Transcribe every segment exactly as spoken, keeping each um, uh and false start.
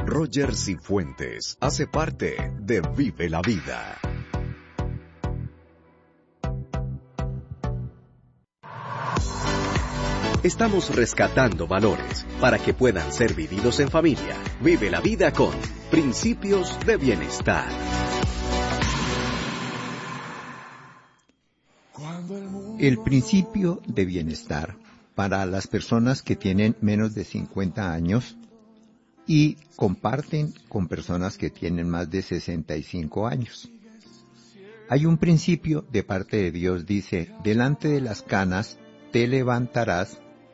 Roger Cifuentes hace parte de Vive la Vida. Estamos rescatando valores para que puedan ser vividos en familia. Vive la vida con Principios de Bienestar. El principio de bienestar para las personas que tienen menos de cincuenta años y comparten con personas que tienen más de sesenta y cinco años. Hay un principio de parte de Dios, dice, delante de las canas te levantarás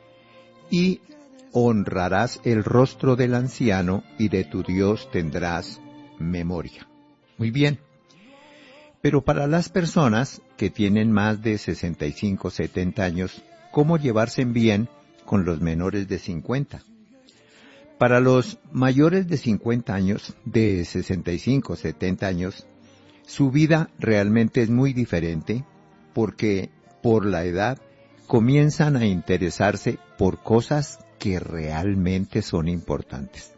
y honrarás el rostro del anciano y de tu Dios tendrás memoria. Muy bien. Pero para las personas que tienen más de sesenta y cinco, setenta años, ¿cómo llevarse bien con los menores de cincuenta? Para los mayores de cincuenta años, de sesenta y cinco, setenta años, su vida realmente es muy diferente porque por la edad comienzan a interesarse por cosas que realmente son importantes.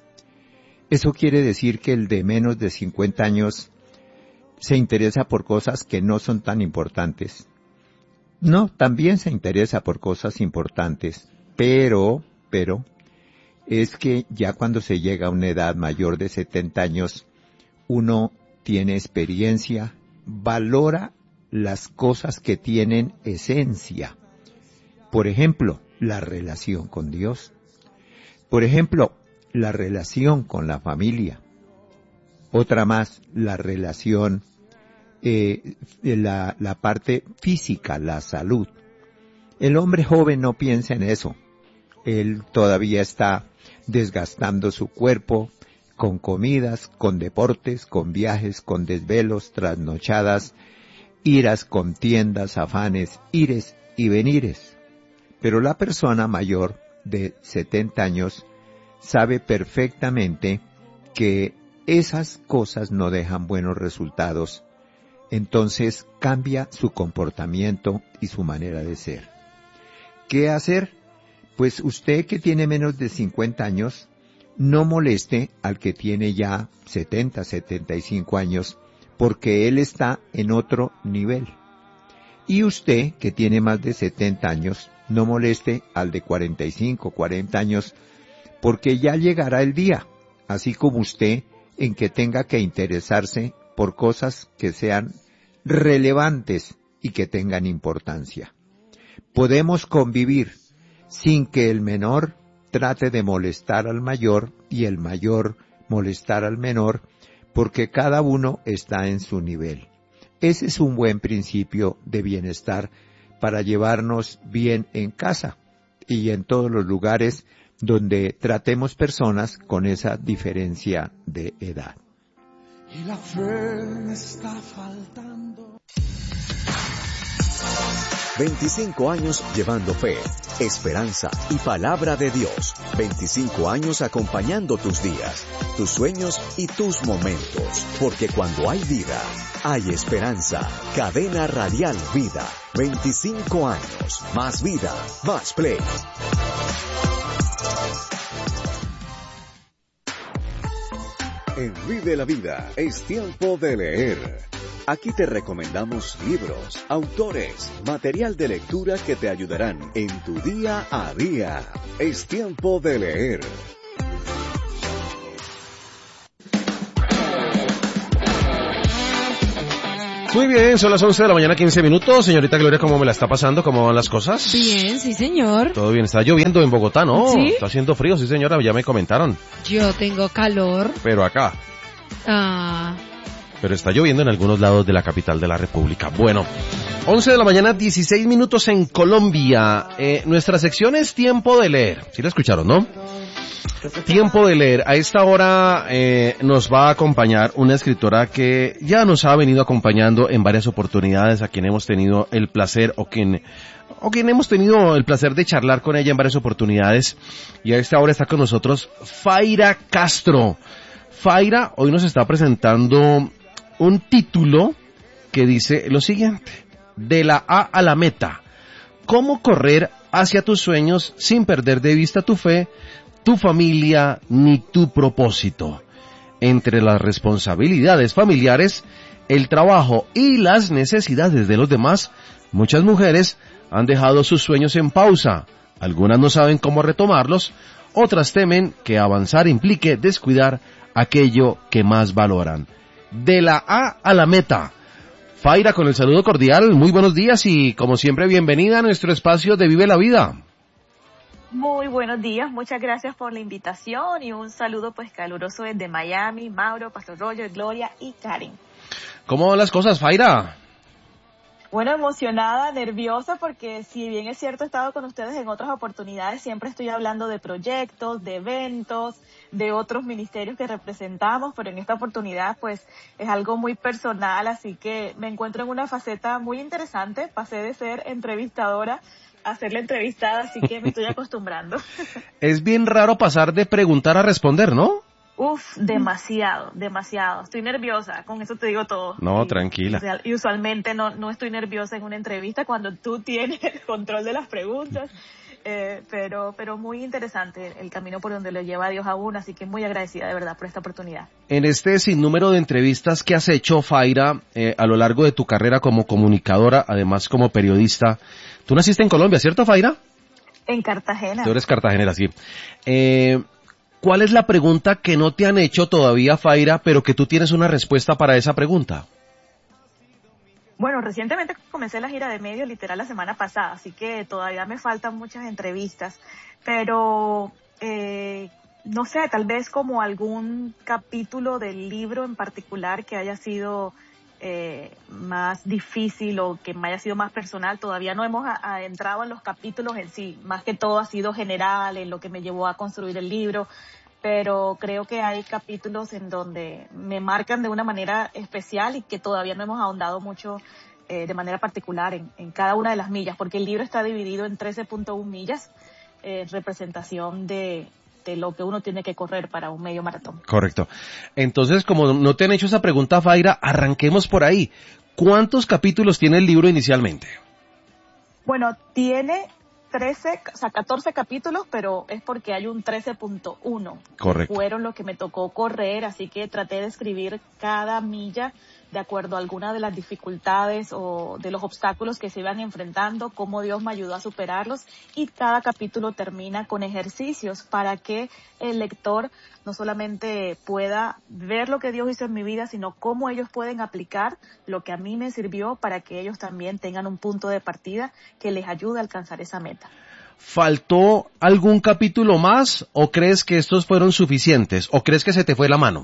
Eso quiere decir que el de menos de cincuenta años se interesa por cosas que no son tan importantes. No, también se interesa por cosas importantes, pero, pero, es que ya cuando se llega a una edad mayor de setenta años, uno tiene experiencia, valora las cosas que tienen esencia. Por ejemplo, la relación con Dios. Por ejemplo, la relación con la familia. Otra más, la relación Eh, la, la parte física, la salud. El hombre joven no piensa en eso. Él todavía está desgastando su cuerpo con comidas, con deportes, con viajes, con desvelos, trasnochadas, iras, contiendas, afanes, ires y venires. Pero la persona mayor de setenta años sabe perfectamente que esas cosas no dejan buenos resultados. Entonces cambia su comportamiento y su manera de ser. ¿Qué hacer? Pues usted que tiene menos de cincuenta años, no moleste al que tiene ya setenta, setenta y cinco años, porque él está en otro nivel. Y usted que tiene más de setenta años, no moleste al de cuarenta y cinco, cuarenta años, porque ya llegará el día, así como usted, en que tenga que interesarse por cosas que sean relevantes y que tengan importancia. Podemos convivir sin que el menor trate de molestar al mayor y el mayor molestar al menor, porque cada uno está en su nivel. Ese es un buen principio de bienestar para llevarnos bien en casa y en todos los lugares donde tratemos personas con esa diferencia de edad. Y la fe me está faltando. veinticinco años llevando fe, esperanza y palabra de Dios. veinticinco años acompañando tus días, tus sueños y tus momentos. Porque cuando hay vida, hay esperanza. Cadena Radial Vida. veinticinco años. Más vida, más play. En Vive la Vida es tiempo de leer. Aquí te recomendamos libros, autores, material de lectura que te ayudarán en tu día a día. Es tiempo de leer. Muy bien, son las once de la mañana, quince minutos. Señorita Gloria, ¿cómo me la está pasando? ¿Cómo van las cosas? Bien, sí, señor. Todo bien, está lloviendo en Bogotá, ¿no? ¿Sí? Está haciendo frío, sí, señora, ya me comentaron. Yo tengo calor. Pero acá. Ah. Pero está lloviendo en algunos lados de la capital de la República. Bueno, once de la mañana, dieciséis minutos en Colombia. Eh, nuestra sección es Tiempo de Leer. ¿Sí la escucharon, no? Tiempo de Leer. A esta hora eh, nos va a acompañar una escritora que ya nos ha venido acompañando en varias oportunidades, a quien hemos tenido el placer o quien, o quien hemos tenido el placer de charlar con ella en varias oportunidades. Y a esta hora está con nosotros Faira Castro. Faira hoy nos está presentando un título que dice lo siguiente: De la A a la meta. ¿Cómo correr hacia tus sueños sin perder de vista tu fe? tu familia ni tu propósito. Entre las responsabilidades familiares, el trabajo y las necesidades de los demás, muchas mujeres han dejado sus sueños en pausa. Algunas no saben cómo retomarlos, otras temen que avanzar implique descuidar aquello que más valoran. De la A a la meta. Faira, con el saludo cordial, muy buenos días y como siempre bienvenida a nuestro espacio de Vive la Vida. Muy buenos días, muchas gracias por la invitación y un saludo pues caluroso desde Miami, Mauro, Pastor Roger, Gloria y Karen. ¿Cómo van las cosas, Faira? Bueno, emocionada, nerviosa, porque si bien es cierto he estado con ustedes en otras oportunidades, siempre estoy hablando de proyectos, de eventos, de otros ministerios que representamos, pero en esta oportunidad pues es algo muy personal, así que me encuentro en una faceta muy interesante. Pasé de ser entrevistadora a ser la entrevistada, así que me estoy acostumbrando. Es bien raro pasar de preguntar a responder, ¿no? Uf, demasiado, demasiado. Estoy nerviosa, con eso te digo todo. No, y, tranquila. O sea, y usualmente no, no estoy nerviosa en una entrevista cuando tú tienes el control de las preguntas, eh, pero, pero muy interesante el camino por donde lo lleva Dios a uno, así que muy agradecida de verdad por esta oportunidad. En este sinnúmero de entrevistas que has hecho, Faira, eh, a lo largo de tu carrera como comunicadora, además como periodista, tú naciste en Colombia, ¿cierto, Faira? En Cartagena. Tú eres cartagenera, sí. Eh... ¿Cuál es la pregunta que no te han hecho todavía, Faira, pero que tú tienes una respuesta para esa pregunta? Bueno, recientemente comencé la gira de medios literal la semana pasada, así que todavía me faltan muchas entrevistas, pero eh, no sé, tal vez como algún capítulo del libro en particular que haya sido eh, más difícil o que me haya sido más personal. Todavía no hemos adentrado en los capítulos en sí, más que todo ha sido general en lo que me llevó a construir el libro, pero creo que hay capítulos en donde me marcan de una manera especial y que todavía no hemos ahondado mucho eh, de manera particular en, en cada una de las millas, porque el libro está dividido en trece punto uno millas, eh, representación de de lo que uno tiene que correr para un medio maratón. Correcto. Entonces, como no te han hecho esa pregunta, Faira, arranquemos por ahí. ¿Cuántos capítulos tiene el libro inicialmente? Bueno, tiene trece, o sea, catorce capítulos, pero es porque hay un trece punto uno. Correcto. Fueron los que me tocó correr, así que traté de escribir cada milla de acuerdo a alguna de las dificultades o de los obstáculos que se iban enfrentando, cómo Dios me ayudó a superarlos, y cada capítulo termina con ejercicios para que el lector no solamente pueda ver lo que Dios hizo en mi vida, sino cómo ellos pueden aplicar lo que a mí me sirvió para que ellos también tengan un punto de partida que les ayude a alcanzar esa meta. ¿Faltó algún capítulo más o crees que estos fueron suficientes o crees que se te fue la mano?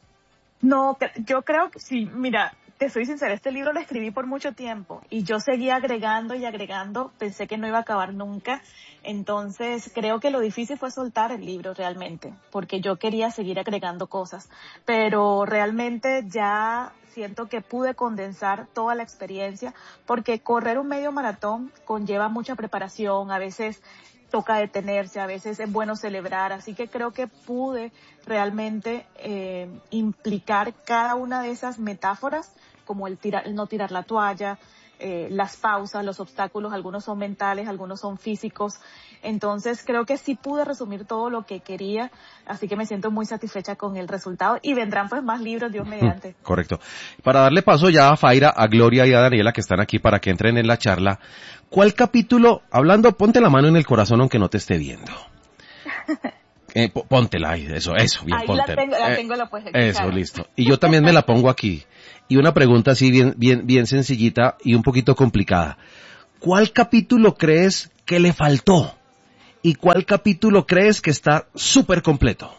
No, yo creo que sí, mira, te soy sincera, este libro lo escribí por mucho tiempo y yo seguía agregando y agregando, pensé que no iba a acabar nunca, entonces creo que lo difícil fue soltar el libro realmente, porque yo quería seguir agregando cosas, pero realmente ya siento que pude condensar toda la experiencia, porque correr un medio maratón conlleva mucha preparación, a veces toca detenerse, a veces es bueno celebrar, así que creo que pude realmente eh, implicar cada una de esas metáforas, como el, tirar, el no tirar la toalla, eh, las pausas, los obstáculos, algunos son mentales, algunos son físicos, entonces creo que sí pude resumir todo lo que quería, así que me siento muy satisfecha con el resultado y vendrán pues más libros, Dios mediante. Correcto. Para darle paso ya a Faira, a Gloria y a Daniela que están aquí para que entren en la charla, ¿cuál capítulo, hablando, ponte la mano en el corazón aunque no te esté viendo? Eh, póntela ahí, eso, eso, bien, ahí póntela. la tengo, la eh, tengo la pues, Eso, claro. listo. Y yo también me la pongo aquí. Y una pregunta así bien, bien, bien sencillita y un poquito complicada. ¿Cuál capítulo crees que le faltó? ¿Y cuál capítulo crees que está súper completo?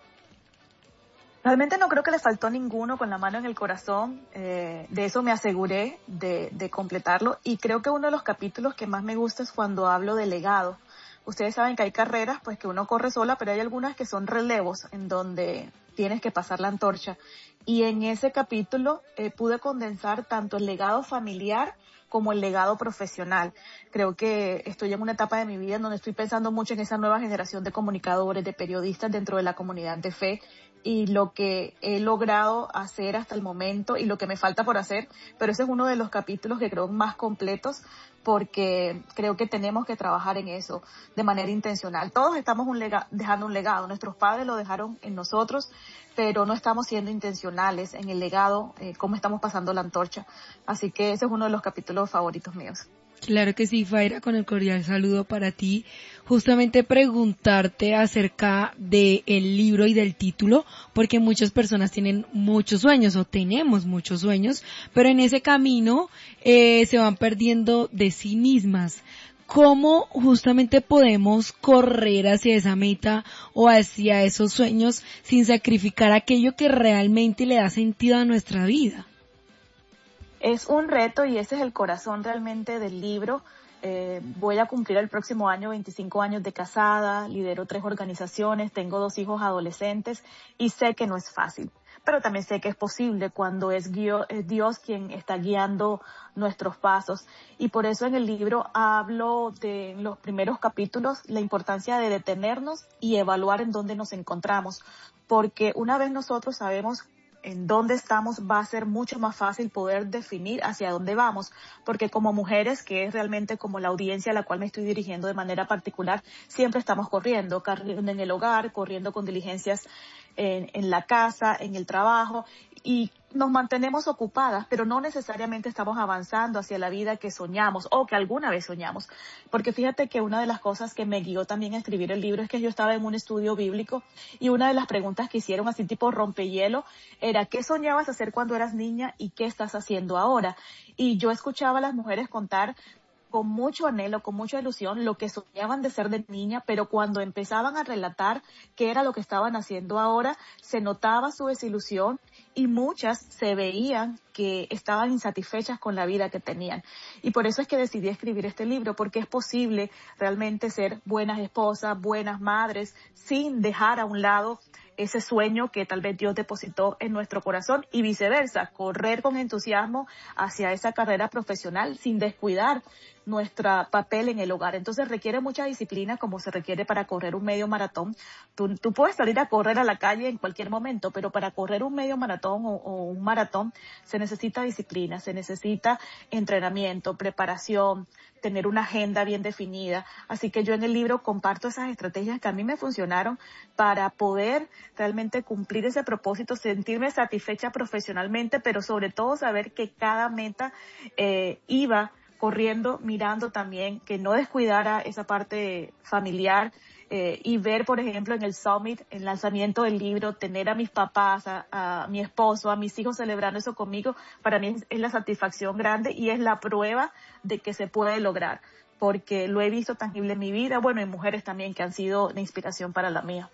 Realmente no creo que le faltó ninguno con la mano en el corazón, eh, de eso me aseguré de, de completarlo, y creo que uno de los capítulos que más me gusta es cuando hablo de legado. Ustedes saben que hay carreras pues que uno corre sola, pero hay algunas que son relevos en donde tienes que pasar la antorcha, y en ese capítulo eh, pude condensar tanto el legado familiar como el legado profesional. Creo que estoy en una etapa de mi vida en donde estoy pensando mucho en esa nueva generación de comunicadores, de periodistas dentro de la comunidad de fe, y lo que he logrado hacer hasta el momento y lo que me falta por hacer, pero ese es uno de los capítulos que creo más completos porque creo que tenemos que trabajar en eso de manera intencional. Todos estamos un lega- dejando un legado, nuestros padres lo dejaron en nosotros, pero no estamos siendo intencionales en el legado, eh, cómo estamos pasando la antorcha. Así que ese es uno de los capítulos favoritos míos. Claro que sí, Faira, con el cordial saludo para ti. Justamente preguntarte acerca del libro y del título, porque muchas personas tienen muchos sueños o tenemos muchos sueños, pero en ese camino eh, se van perdiendo de sí mismas. ¿Cómo justamente podemos correr hacia esa meta o hacia esos sueños sin sacrificar aquello que realmente le da sentido a nuestra vida? Es un reto y ese es el corazón realmente del libro. Eh, voy a cumplir el próximo año veinticinco años de casada, lidero tres organizaciones, tengo dos hijos adolescentes y sé que no es fácil, pero también sé que es posible cuando es, guio, es Dios quien está guiando nuestros pasos. Y por eso en el libro hablo de en los primeros capítulos la importancia de detenernos y evaluar en dónde nos encontramos, porque una vez nosotros sabemos en dónde estamos, va a ser mucho más fácil poder definir hacia dónde vamos, porque como mujeres, que es realmente como la audiencia a la cual me estoy dirigiendo de manera particular, siempre estamos corriendo, corriendo en el hogar, corriendo con diligencias en, en la casa, en el trabajo, y nos mantenemos ocupadas, pero no necesariamente estamos avanzando hacia la vida que soñamos o que alguna vez soñamos. Porque fíjate que una de las cosas que me guió también a escribir el libro es que yo estaba en un estudio bíblico y una de las preguntas que hicieron así tipo rompehielo era ¿qué soñabas hacer cuando eras niña y qué estás haciendo ahora? Y yo escuchaba a las mujeres contar con mucho anhelo, con mucha ilusión, lo que soñaban de ser de niña, pero cuando empezaban a relatar qué era lo que estaban haciendo ahora, se notaba su desilusión y muchas se veían que estaban insatisfechas con la vida que tenían. Y por eso es que decidí escribir este libro, porque es posible realmente ser buenas esposas, buenas madres, sin dejar a un lado ese sueño que tal vez Dios depositó en nuestro corazón y viceversa, correr con entusiasmo hacia esa carrera profesional sin descuidar nuestro papel en el hogar. Entonces requiere mucha disciplina como se requiere para correr un medio maratón. Tú, tú puedes salir a correr a la calle en cualquier momento, pero para correr un medio maratón o, o un maratón se necesita disciplina, se necesita entrenamiento, preparación, tener una agenda bien definida. Así que yo en el libro comparto esas estrategias que a mí me funcionaron para poder realmente cumplir ese propósito, sentirme satisfecha profesionalmente, pero sobre todo saber que cada meta eh, iba corriendo, mirando también que no descuidara esa parte familiar eh, y ver, por ejemplo, en el Summit, el lanzamiento del libro, tener a mis papás, a, a mi esposo, a mis hijos celebrando eso conmigo, para mí es, es la satisfacción grande y es la prueba de que se puede lograr, porque lo he visto tangible en mi vida, bueno, y mujeres también que han sido de inspiración para la mía.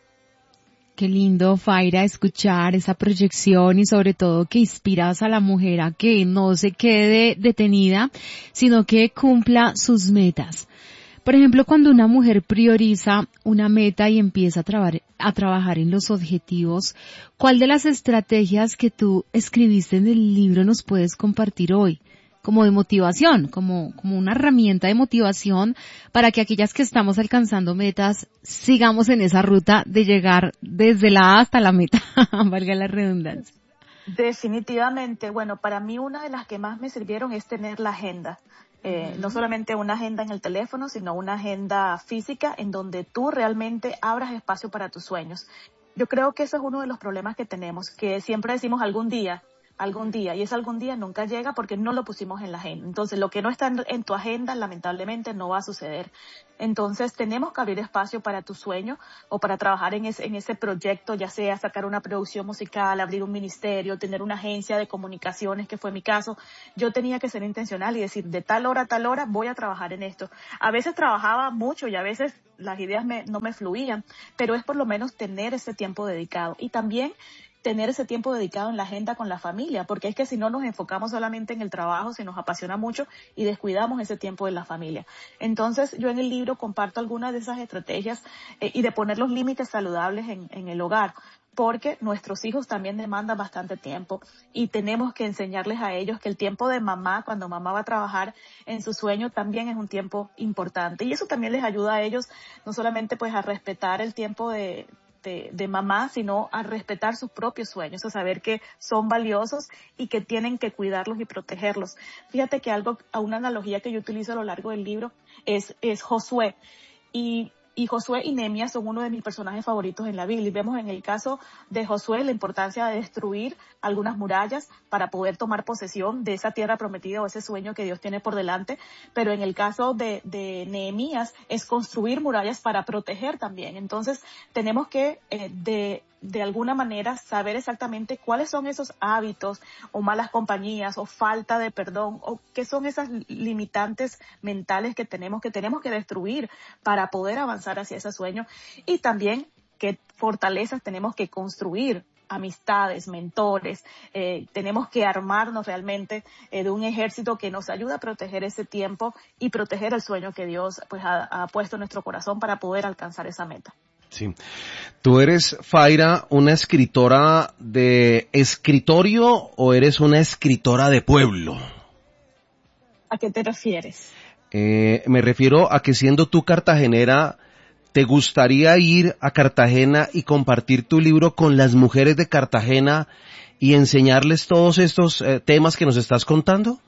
Qué lindo, Faira, escuchar esa proyección y sobre todo que inspiras a la mujer a que no se quede detenida, sino que cumpla sus metas. Por ejemplo, cuando una mujer prioriza una meta y empieza a, trabar, a trabajar en los objetivos, ¿cuál de las estrategias que tú escribiste en el libro nos puedes compartir hoy? Como de motivación, como, como una herramienta de motivación para que aquellas que estamos alcanzando metas sigamos en esa ruta de llegar desde la A hasta la meta, valga la redundancia. Definitivamente, bueno, para mí una de las que más me sirvieron es tener la agenda. Eh, uh-huh. No solamente una agenda en el teléfono, sino una agenda física en donde tú realmente abras espacio para tus sueños. Yo creo que eso es uno de los problemas que tenemos, que siempre decimos algún día, algún día, y ese algún día nunca llega porque no lo pusimos en la agenda. Entonces, lo que no está en, en tu agenda, lamentablemente, no va a suceder. Entonces, tenemos que abrir espacio para tu sueño o para trabajar en ese, en ese proyecto, ya sea sacar una producción musical, abrir un ministerio, tener una agencia de comunicaciones, que fue mi caso. Yo tenía que ser intencional y decir, de tal hora a tal hora voy a trabajar en esto. A veces trabajaba mucho y a veces las ideas me, no me fluían, pero es por lo menos tener ese tiempo dedicado. Y también tener ese tiempo dedicado en la agenda con la familia, porque es que si no nos enfocamos solamente en el trabajo, se nos apasiona mucho y descuidamos ese tiempo en la familia. Entonces, yo en el libro comparto algunas de esas estrategias eh, y de poner los límites saludables en, en el hogar, porque nuestros hijos también demandan bastante tiempo y tenemos que enseñarles a ellos que el tiempo de mamá, cuando mamá va a trabajar en su sueño, también es un tiempo importante. Y eso también les ayuda a ellos no solamente pues a respetar el tiempo de de, de mamá, sino a respetar sus propios sueños, a saber que son valiosos y que tienen que cuidarlos y protegerlos. Fíjate que algo, una analogía que yo utilizo a lo largo del libro es, es Josué. Y Y Josué y Nehemías son uno de mis personajes favoritos en la Biblia. Y vemos en el caso de Josué la importancia de destruir algunas murallas para poder tomar posesión de esa tierra prometida o ese sueño que Dios tiene por delante. Pero en el caso de, de Nehemías es construir murallas para proteger también. Entonces tenemos que eh, de, de alguna manera saber exactamente cuáles son esos hábitos o malas compañías o falta de perdón o qué son esas limitantes mentales que tenemos que tenemos que destruir para poder avanzar hacia ese sueño, y también qué fortalezas tenemos que construir, amistades, mentores, eh, tenemos que armarnos realmente eh, de un ejército que nos ayude a proteger ese tiempo y proteger el sueño que Dios pues ha, ha puesto en nuestro corazón para poder alcanzar esa meta. Sí. ¿Tú eres, Faira, una escritora de escritorio o eres una escritora de pueblo? ¿A qué te refieres? Eh, me refiero a que siendo tú cartagenera, ¿te gustaría ir a Cartagena y compartir tu libro con las mujeres de Cartagena y enseñarles todos estos eh, temas que nos estás contando?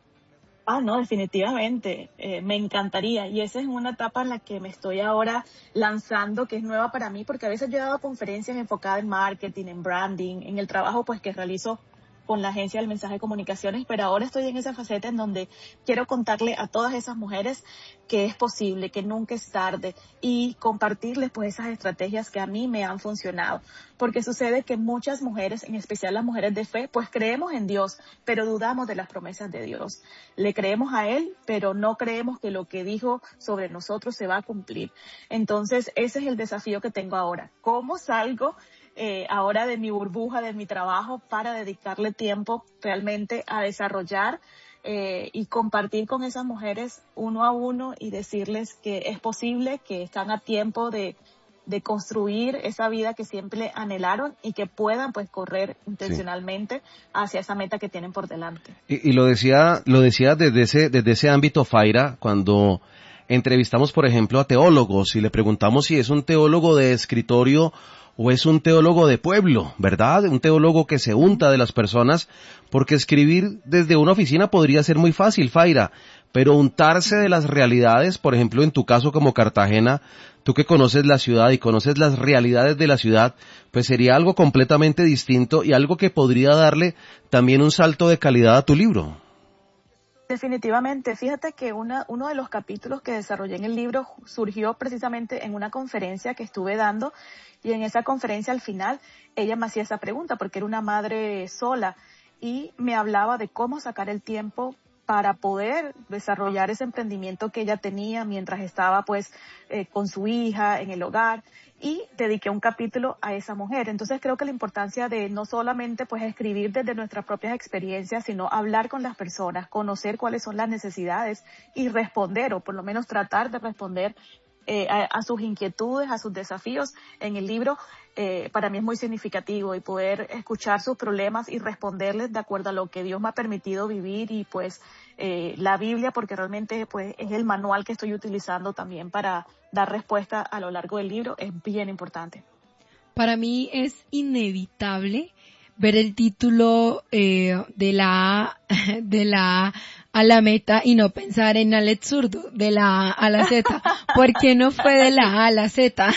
Ah, no, definitivamente, eh, me encantaría, y esa es una etapa en la que me estoy ahora lanzando, que es nueva para mí, porque a veces yo he dado conferencias enfocadas en marketing, en branding, en el trabajo pues que realizo con la agencia del mensaje de comunicaciones, pero ahora estoy en esa faceta en donde quiero contarle a todas esas mujeres que es posible, que nunca es tarde, y compartirles pues esas estrategias que a mí me han funcionado, porque sucede que muchas mujeres, en especial las mujeres de fe, pues creemos en Dios, pero dudamos de las promesas de Dios. Le creemos a Él, pero no creemos que lo que dijo sobre nosotros se va a cumplir. Entonces, ese es el desafío que tengo ahora. ¿Cómo salgo Eh, ahora de mi burbuja, de mi trabajo, para dedicarle tiempo realmente a desarrollar eh, y compartir con esas mujeres uno a uno y decirles que es posible, que están a tiempo de, de construir esa vida que siempre anhelaron y que puedan pues correr intencionalmente sí. hacia esa meta que tienen por delante. Y, y lo decía, lo decía desde ese, desde ese ámbito, Faira, cuando entrevistamos, por ejemplo, a teólogos y le preguntamos si es un teólogo de escritorio o es un teólogo de pueblo, ¿verdad? Un teólogo que se unta de las personas, porque escribir desde una oficina podría ser muy fácil, Faira, pero untarse de las realidades, por ejemplo, en tu caso como Cartagena, tú que conoces la ciudad y conoces las realidades de la ciudad, pues sería algo completamente distinto y algo que podría darle también un salto de calidad a tu libro. Definitivamente. Fíjate que una, uno de los capítulos que desarrollé en el libro surgió precisamente en una conferencia que estuve dando, y en esa conferencia al final ella me hacía esa pregunta porque era una madre sola y me hablaba de cómo sacar el tiempo para poder desarrollar ese emprendimiento que ella tenía mientras estaba pues eh, con su hija en el hogar, y dediqué un capítulo a esa mujer. Entonces creo que la importancia de no solamente pues escribir desde nuestras propias experiencias, sino hablar con las personas, conocer cuáles son las necesidades y responder, o por lo menos tratar de responder eh, a, a sus inquietudes, a sus desafíos en el libro, eh, para mí es muy significativo, y poder escuchar sus problemas y responderles de acuerdo a lo que Dios me ha permitido vivir, y pues eh, la Biblia, porque realmente pues es el manual que estoy utilizando también para dar respuesta a lo largo del libro, es bien importante. Para mí es inevitable ver el título eh, de la de la A a la meta y no pensar en Alex Zurdo, de la A a la Z. ¿Por qué no fue de la A a la Z?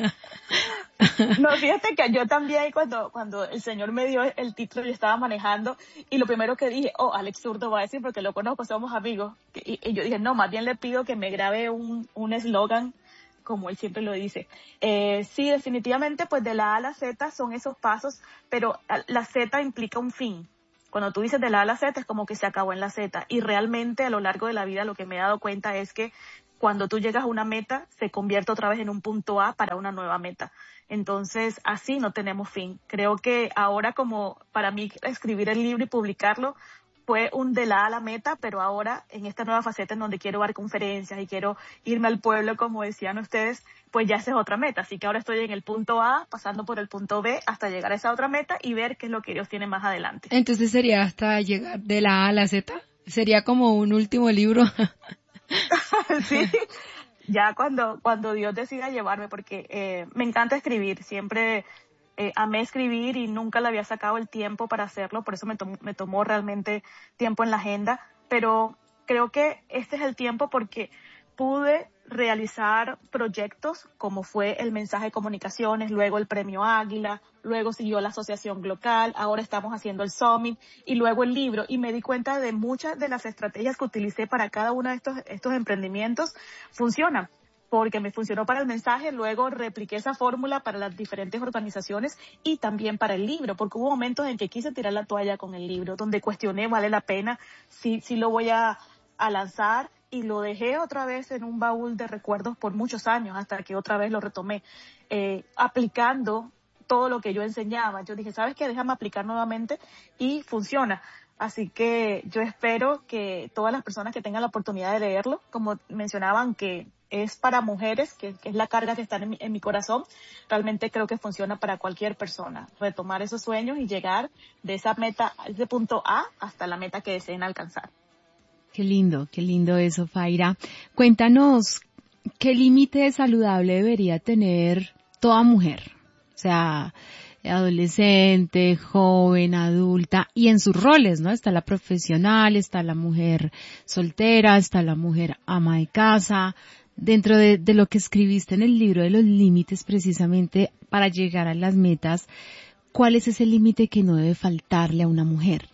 No, fíjate que yo también cuando cuando el Señor me dio el título, yo estaba manejando y lo primero que dije, oh, Alex Zurdo va a decir porque lo conozco, somos amigos. Y, y yo dije, no, más bien le pido que me grabe un un eslogan como él siempre lo dice. Eh, sí, definitivamente, pues de la A a la Z son esos pasos, pero la Z implica un fin. Cuando tú dices de la A a la Z es como que se acabó en la Z, y realmente a lo largo de la vida lo que me he dado cuenta es que cuando tú llegas a una meta se convierte otra vez en un punto A para una nueva meta. Entonces así no tenemos fin. Creo que ahora, como para mí escribir el libro y publicarlo fue un de la A a la meta, pero ahora en esta nueva faceta en donde quiero dar conferencias y quiero irme al pueblo, como decían ustedes, pues ya esa es otra meta. Así que ahora estoy en el punto A, pasando por el punto B, hasta llegar a esa otra meta y ver qué es lo que Dios tiene más adelante. Entonces sería hasta llegar de la A a la Z. Sería como un último libro. Sí, ya cuando, cuando Dios decida llevarme, porque eh, me encanta escribir, siempre eh, amé escribir y nunca le había sacado el tiempo para hacerlo, por eso me, tom- me tomó realmente tiempo en la agenda, pero creo que este es el tiempo porque pude realizar proyectos como fue el Mensaje de Comunicaciones, luego el Premio Águila, luego siguió la Asociación Glocal, ahora estamos haciendo el Summit y luego el libro, y me di cuenta de muchas de las estrategias que utilicé para cada uno de estos, estos emprendimientos funcionan, porque me funcionó para el mensaje, luego repliqué esa fórmula para las diferentes organizaciones y también para el libro, porque hubo momentos en que quise tirar la toalla con el libro, donde cuestioné, vale la pena, si, si lo voy a, a lanzar, y lo dejé otra vez en un baúl de recuerdos por muchos años, hasta que otra vez lo retomé, eh, aplicando todo lo que yo enseñaba. Yo dije, ¿sabes qué? Déjame aplicar nuevamente, y funciona. Así que yo espero que todas las personas que tengan la oportunidad de leerlo, como mencionaban que es para mujeres, que, que es la carga que está en mi, en mi corazón, realmente creo que funciona para cualquier persona. Retomar esos sueños y llegar de esa meta, ese punto A, hasta la meta que deseen alcanzar. Qué lindo, qué lindo eso, Faira. Cuéntanos, ¿qué límite saludable debería tener toda mujer? O sea, adolescente, joven, adulta, y en sus roles, ¿no? Está la profesional, está la mujer soltera, está la mujer ama de casa. Dentro de, de lo que escribiste en el libro de los límites, precisamente para llegar a las metas, ¿cuál es ese límite que no debe faltarle a una mujer?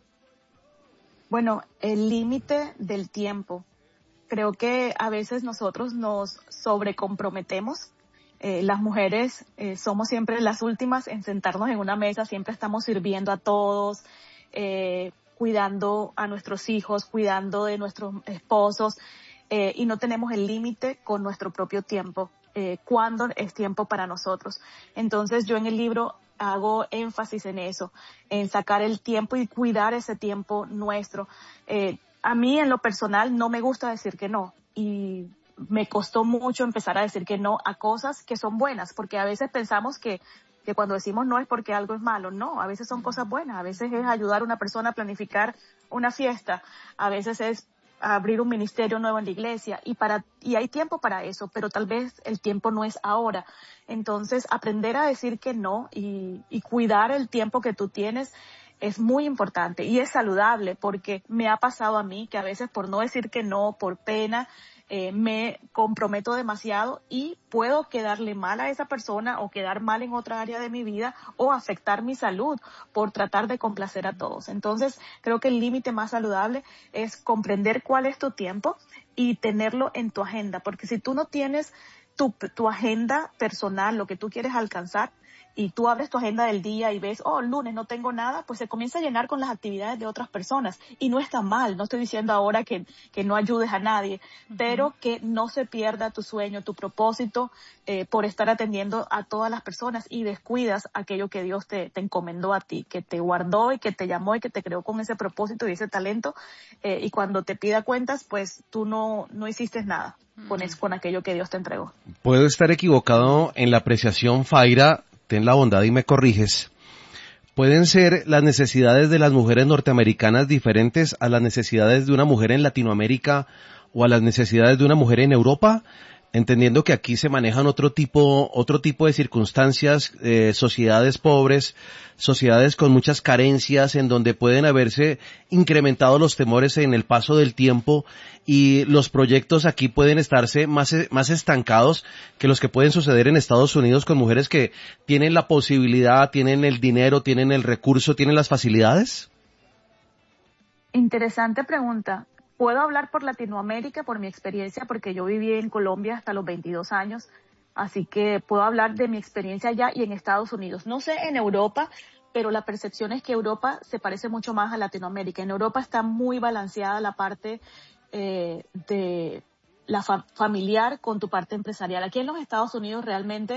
Bueno, el límite del tiempo. Creo que a veces nosotros nos sobrecomprometemos. Eh, las mujeres eh, somos siempre las últimas en sentarnos en una mesa, siempre estamos sirviendo a todos, eh, cuidando a nuestros hijos, cuidando de nuestros esposos, eh, y no tenemos el límite con nuestro propio tiempo, eh, cuándo es tiempo para nosotros. Entonces yo en el libro hago énfasis en eso, en sacar el tiempo y cuidar ese tiempo nuestro. Eh, a mí en lo personal no me gusta decir que no, y me costó mucho empezar a decir que no a cosas que son buenas, porque a veces pensamos que, que cuando decimos no es porque algo es malo. No, a veces son cosas buenas, a veces es ayudar a una persona a planificar una fiesta, a veces es abrir un ministerio nuevo en la iglesia, y para y hay tiempo para eso, pero tal vez el tiempo no es ahora. Entonces, aprender a decir que no y, y cuidar el tiempo que tú tienes es muy importante y es saludable, porque me ha pasado a mí que a veces por no decir que no, por pena, eh, me comprometo demasiado y puedo quedarle mal a esa persona o quedar mal en otra área de mi vida o afectar mi salud por tratar de complacer a todos. Entonces, creo que el límite más saludable es comprender cuál es tu tiempo y tenerlo en tu agenda, porque si tú no tienes tu, tu agenda personal, lo que tú quieres alcanzar, y tú abres tu agenda del día y ves, oh, lunes no tengo nada, pues se comienza a llenar con las actividades de otras personas. Y no está mal, no estoy diciendo ahora que, que no ayudes a nadie, uh-huh. pero que no se pierda tu sueño, tu propósito, eh, por estar atendiendo a todas las personas y descuidas aquello que Dios te, te encomendó a ti, que te guardó y que te llamó y que te creó con ese propósito y ese talento. Eh, y cuando te pida cuentas, pues tú no, no hiciste nada con, eso, con aquello que Dios te entregó. Puedo estar equivocado en la apreciación, Faira. Ten la bondad y me corriges. ¿Pueden ser las necesidades de las mujeres norteamericanas diferentes a las necesidades de una mujer en Latinoamérica o a las necesidades de una mujer en Europa? Entendiendo que aquí se manejan otro tipo, otro tipo de circunstancias, eh, sociedades pobres, sociedades con muchas carencias, en donde pueden haberse incrementado los temores en el paso del tiempo, y los proyectos aquí pueden estarse más, más estancados que los que pueden suceder en Estados Unidos con mujeres que tienen la posibilidad, tienen el dinero, tienen el recurso, tienen las facilidades. Interesante pregunta. Puedo hablar por Latinoamérica, por mi experiencia, porque yo viví en Colombia hasta los veintidós años, así que puedo hablar de mi experiencia allá y en Estados Unidos. No sé en Europa, pero la percepción es que Europa se parece mucho más a Latinoamérica. En Europa está muy balanceada la parte eh, de la fa- familiar con tu parte empresarial. Aquí en los Estados Unidos realmente